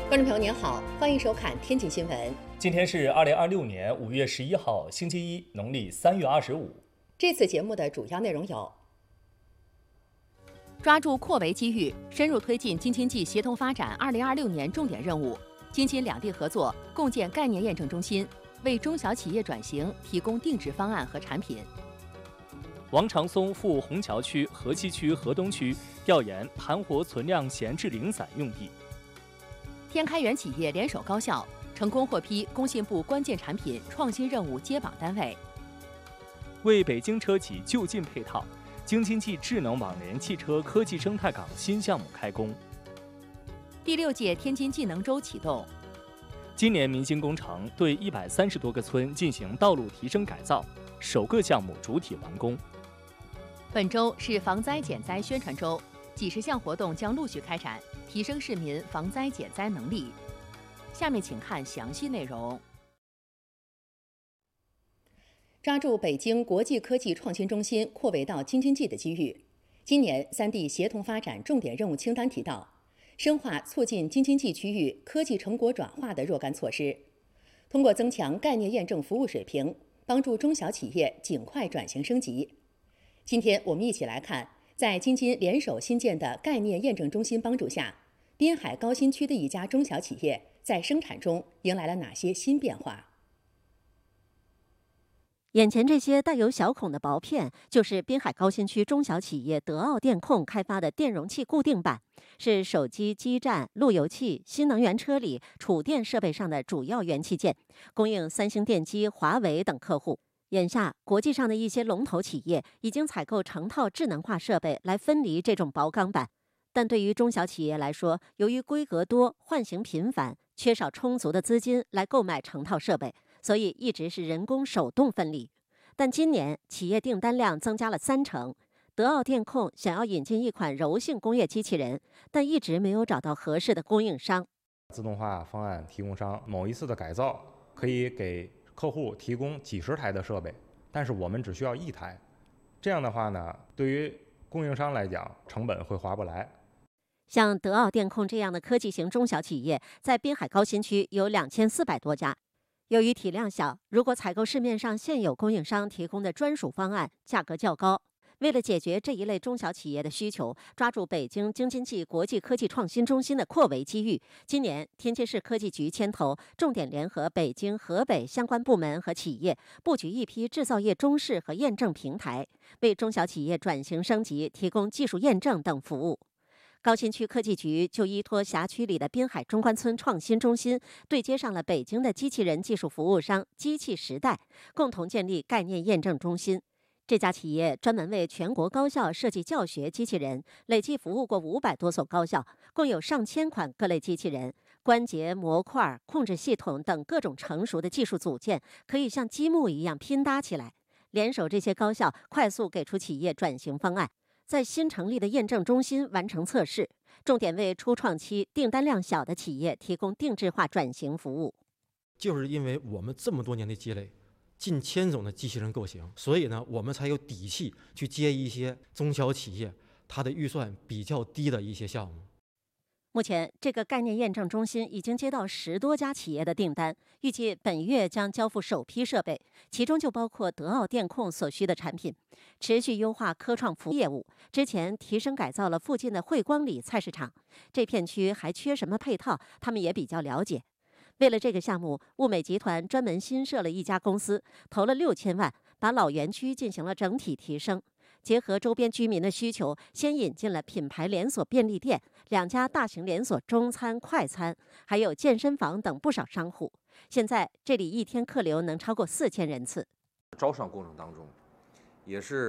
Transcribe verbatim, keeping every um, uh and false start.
观众朋友您好，欢迎收看天津新闻。 今天是二零二六年五月十一号，星期一，农历三月二十五。 这次节目的主要内容有： 抓住扩围机遇，深入推进京津冀协同发展二零二六年重点任务，京津两地合作共建概念验证中心，为中小企业转型提供定制方案和产品。 王长松赴虹桥区、河西区、河东区调研盘活存量闲置零散用地。 天开源企业联手高校，成功获批工信部关键产品创新任务接榜单位。 为北京车企就近配套，京津冀智能网联汽车科技生态港新项目开工。 第六届天津技能周启动。 今年民兴工程对一百三十多个村进行道路提升改造，首个项目主体完工。 本周是防灾减灾宣传周，几十项活动将陆续开展，提升市民防灾减灾能力。下面请看详细内容。 抓住北京国际科技创新中心扩围到京津冀的机遇，今年三地协同发展重点任务清单提到，深化促进京津冀区域科技成果转化的若干措施，通过增强概念验证服务水平，帮助中小企业尽快转型升级。今天我们一起来看，在京津联手新建的概念验证中心帮助下，滨海高新区的一家中小企业在生产中迎来了哪些新变化？ 眼前这些带有小孔的薄片，就是滨海高新区中小企业德奥电控开发的电容器固定板，是手机、基站、路由器、新能源车里储电设备上的主要元器件，供应三星电机、华为等客户。眼下，国际上的一些龙头企业已经采购成套智能化设备来分离这种薄钢板，但对于中小企业来说，由于规格多、换型频繁，缺少充足的资金来购买成套设备，所以一直是人工手动分离。但今年企业订单量增加了三成，德奥电控想要引进一款柔性工业机器人，但一直没有找到合适的供应商。 自动化方案提供商某一次的改造可以给客户提供几十台的设备，但是我们只需要一台。这样的话呢，对于供应商来讲，成本会划不来。 像德奥电控这样的科技型中小企业，在滨海高新区有两千四百多家。由于体量小，如果采购市面上现有供应商提供的专属方案，价格较高。为了解决这一类中小企业的需求，抓住北京京津冀国际科技创新中心的扩围机遇，今年天津市科技局牵头，重点联合北京、河北相关部门和企业，布局一批制造业中试和验证平台，为中小企业转型升级提供技术验证等服务。高新区科技局就依托辖区里的滨海中关村创新中心，对接上了北京的机器人技术服务商机器时代，共同建立概念验证中心。这家企业专门为全国高校设计教学机器人，累计服务过五百多所高校，共有上千款各类机器人，关节、模块、控制系统等各种成熟的技术组件，可以像积木一样拼搭起来。联手这些高校，快速给出企业转型方案。在新成立的验证中心完成测试，重点为初创期订单量小的企业提供定制化转型服务。 就是因为我们这么多年的积累，近千种的机器人构型，所以呢，我们才有底气去接一些中小企业它的预算比较低的一些项目。 目前，这个概念验证中心已经接到十多家企业的订单，预计本月将交付首批设备，其中就包括德奥电控所需的产品。持续优化科创服务业务，之前提升改造了附近的汇光里菜市场，这片区还缺什么配套，他们也比较了解。为了这个项目，物美集团专门新设了一家公司，投了六千万，把老园区进行了整体提升。结合周边居民的需求，先引进了品牌连锁便利店、两家大型连锁中餐、快餐，还有健身房等不少商户。现在这里一天客流能超过四千人次。 招商过程当中，也是